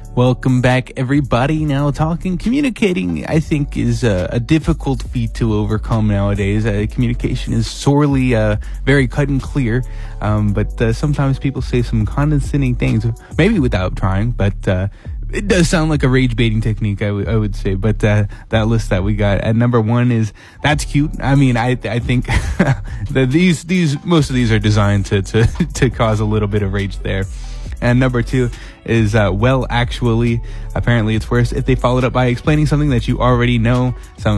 Welcome back, everybody. Now, communicating, I think, is a difficult feat to overcome nowadays. Communication is sorely very cut and clear, but sometimes people say some condescending things, maybe without trying, but it does sound like a rage-baiting technique, I would say. But that list that we got at number one is, that's cute. I mean, I think that these most of these are designed to cause a little bit of rage there. And number two is, well, actually, apparently it's worse if they followed up by explaining something that you already know.